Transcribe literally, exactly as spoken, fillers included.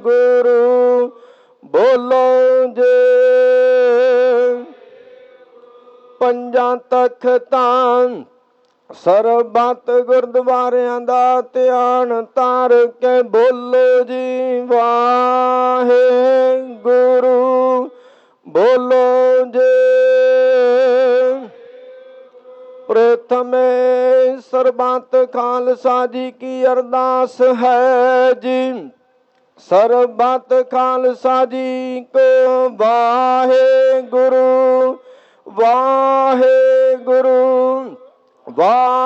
ਗੁਰੂ ਬੋਲੋ ਜੇ। ਪੰਜਾਂ ਤਖਤਾਂ ਸਰਬੱਤ ਗੁਰਦੁਆਰਿਆਂ ਦਾ ਧਿਆਨ ਧਰ ਕੇ ਬੋਲੋ ਜੀ ਵਾਹਿਗੁਰੂ ਬੋਲੋ ਜੇ। ਪ੍ਰਥਮੇ ਸਰਬੱਤ ਖਾਲਸਾ ਜੀ ਕੀ ਅਰਦਾਸ ਹੈ ਜੀ। ਸਰਬੱਤ ਖਾਲਸਾ ਜੀ ਕੋ ਵਾਹਿਗੁਰੂ ਵਾਹਿਗੁਰੂ ਵਾਹਿਗੁਰੂ।